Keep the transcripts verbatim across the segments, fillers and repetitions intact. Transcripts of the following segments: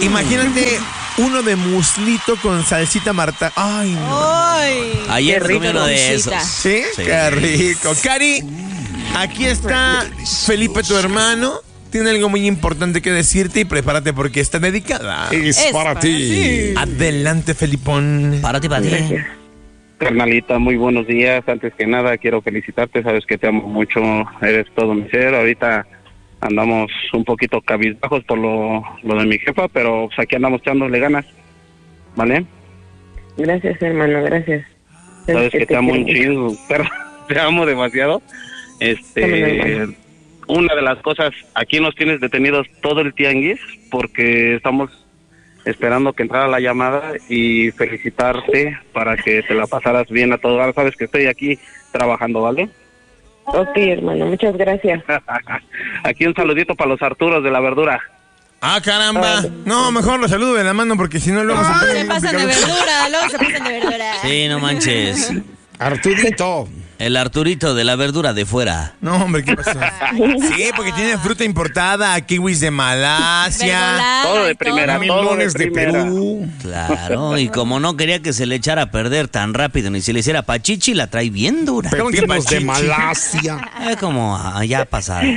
Imagínate uno de muslito con salsita Marta. Ay, no. Ay, ayer comí uno de esos. ¿Sí? Sí. Qué rico. Cari, aquí está Felipe, tu hermano. Tiene algo muy importante que decirte y prepárate porque está dedicada. Es, Es para, para ti. ti. Adelante, Felipón. Para ti, para ti. Carnalita, muy buenos días. Antes que nada, quiero felicitarte. Sabes que te amo mucho. Eres todo mi ser. Ahorita andamos un poquito cabizbajos por lo, lo de mi jefa, pero pues aquí andamos echándole ganas. ¿Vale? Gracias, hermano, gracias. Sabes que te amo un quiero chingo, pero te amo demasiado. Este, una de las cosas, aquí nos tienes detenidos todo el tianguis porque estamos esperando que entrara la llamada y felicitarte para que te la pasaras bien a todo. Ahora sabes que estoy aquí trabajando, ¿vale? Ok, hermano, muchas gracias. Aquí un saludito para los Arturos de la verdura. Ah, caramba. No, mejor lo saludo de la mano porque si no luego se Se pone pasan de complicado. verdura, luego se pasan de verdura. Sí, no manches. Arturito. El Arturito de la verdura de fuera. No, hombre, ¿qué pasó? Sí, porque tiene fruta importada, kiwis de Malasia. Verdolaga Todo de y primera. todo. Milones de primera. Perú. Claro, y como no quería que se le echara a perder tan rápido ni se le hiciera pachichi, la trae bien dura. ¿Cómo que Pepinos de pachichi? Malasia. Es como ah, ya pasado.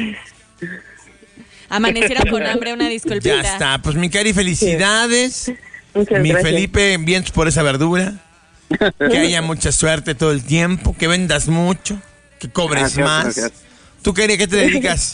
Amanecieron con hambre, una disculpita. Ya está, pues mi Cari, felicidades. Muchas Mi gracias. Felipe, bien por esa verdura. Que haya mucha suerte todo el tiempo, que vendas mucho, que cobres Gracias, más. gracias. ¿Tú, Cari, a qué te dedicas?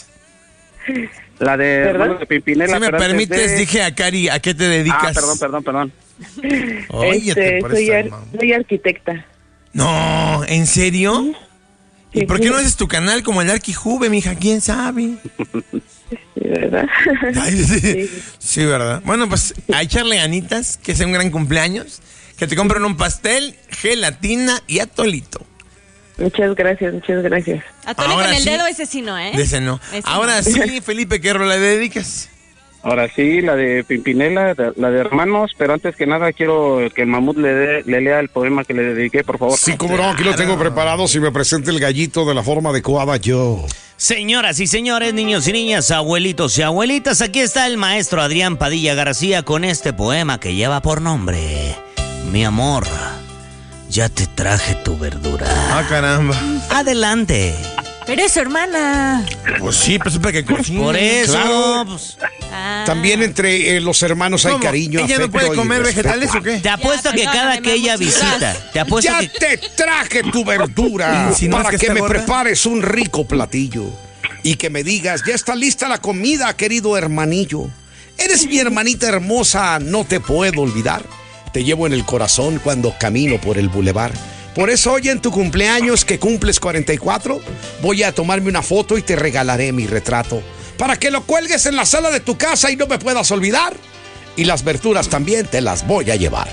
La de, ¿Perdón? bueno, de Pimpinela. Si me pero antes permites, de- dije a Cari, ¿a qué te dedicas? Ah, perdón, perdón, perdón. Óyete Este, por soy, esa ar- mamá. soy arquitecta. No, ¿en serio? ¿Y Sí, por qué sí. no haces tu canal como el Arquijube, mija? ¿Quién sabe? Sí, ¿verdad? Ay, sí. Sí. Sí, ¿verdad? Bueno, pues a echarle ganitas, que sea un gran cumpleaños, que te compren un pastel, gelatina y atolito. Muchas gracias, muchas gracias. Atole Ahora con el sí. dedo, ese sí no, ¿eh? De ese no. Ese Ahora no. sí, Felipe, ¿qué rola le dedicas? Ahora sí, la de Pimpinela, de- la de Hermanos, pero antes que nada quiero que el Mamut le, dé- le lea el poema que le dediqué, por favor. Sí, como no, aquí lo tengo preparado. Si me presenta el gallito de la forma adecuada, yo. Señoras y señores, niños y niñas, abuelitos y abuelitas, aquí está el maestro Adrián Padilla García con este poema que lleva por nombre Mi amor, ya te traje tu verdura. Ah, caramba. Adelante. Pero es su hermana. Pues sí, pues para que cocine. Por eso, Claro. pues, Ah. También entre eh, los hermanos hay ¿Cómo? cariño, ¿Ella no afecto puede y comer respeto. vegetales o qué? te apuesto Ya, que cada perdóname, que ella mamuchita. visita, te apuesto Ya que te traje tu verdura ¿Insinúas para que que, está me gorda? prepares un rico platillo y que me digas, ya está lista la comida, querido hermanillo. Eres mi hermanita hermosa, no te puedo olvidar. Te llevo en el corazón cuando camino por el bulevar. Por eso hoy en tu cumpleaños que cumples cuarenta y cuatro, voy a tomarme una foto y te regalaré mi retrato para que lo cuelgues en la sala de tu casa y no me puedas olvidar. Y las verduras también te las voy a llevar.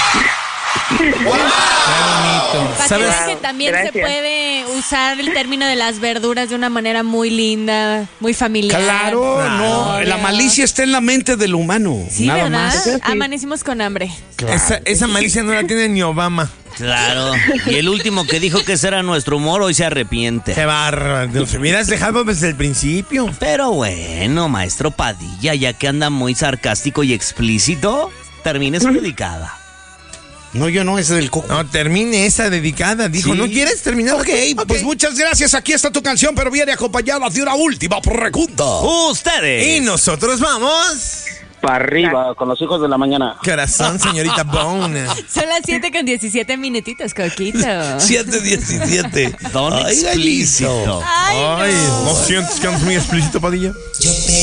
Qué bonito. Para que ¿Sabes? vean que también Gracias. se puede usar el término de las verduras de una manera muy linda, muy familiar. Claro, no, Obvio. la malicia está en la mente del humano. Sí, nada ¿verdad? más. Amanecimos con hambre. Esa, esa malicia no la tiene ni Obama. claro. Y el último que dijo que ese era nuestro humor hoy se arrepiente. Qué bárbaro. Nos hubieras dejado desde el principio. Pero bueno, maestro Padilla, ya que anda muy sarcástico y explícito, termine su dedicada. No, yo no, es del coco. No, termine esa dedicada. Dijo, Sí. ¿no quieres terminar? Ok, pues muchas gracias. Aquí está tu canción, pero viene acompañada de una última pregunta. Ustedes. Y nosotros vamos. Para arriba, con los hijos de la mañana. Corazón, señorita Bone. Son las siete con diecisiete minutitos, Coquito. siete diecisiete. Don Ay, explícito. gallito. Ay, Ay, no. ¿no sientes que andas muy explícito, Padilla?